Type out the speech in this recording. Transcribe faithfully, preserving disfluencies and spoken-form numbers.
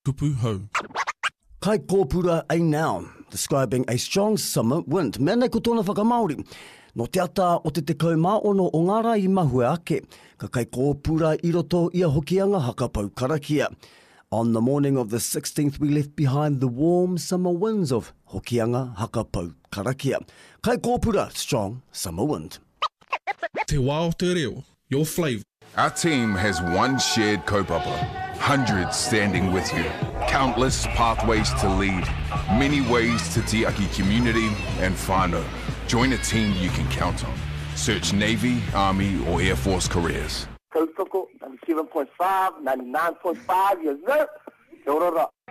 Tupu hau. Kai kōpura a noun, describing a strong summer wind. Mena ko tōna whakamauri. No te ata o te te kaumāono o ngara I mahue ake, ka kai kōpura I roto ia hokianga hakapau karakia. On the morning of the sixteenth, we left behind the warm summer winds of hokianga hakapau karakia. Kai kōpura, strong summer wind. Te wā o te reo, your flavour. Our team has one shared kaupapa, hundreds standing with you, countless pathways to lead, many ways to te aki community and whānau. Join a team you can count on. Search Navy, Army or Air Force careers. Kaupoko, ninety-seven point five, ninety-nine point five, yes sir. Kia ora.